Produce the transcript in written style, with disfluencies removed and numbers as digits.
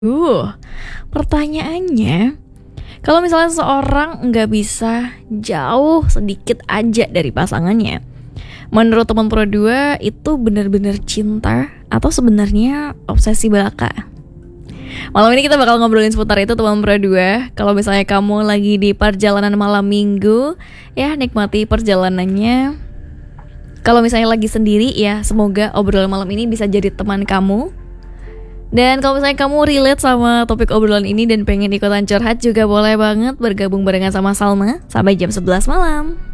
Uh, Pertanyaannya, kalau misalnya seseorang nggak bisa jauh sedikit aja dari pasangannya, menurut teman Pro 2 itu benar-benar cinta atau sebenarnya obsesi belaka? Malam ini kita bakal ngobrolin seputar itu teman Pro 2. Kalau misalnya kamu lagi di perjalanan malam minggu, ya nikmati perjalanannya. Kalau misalnya lagi sendiri, ya semoga obrolan malam ini bisa jadi teman kamu. Dan kalau misalnya kamu relate sama topik obrolan ini dan pengen ikutan curhat juga boleh banget bergabung barengan sama Salma sampai jam 11 malam.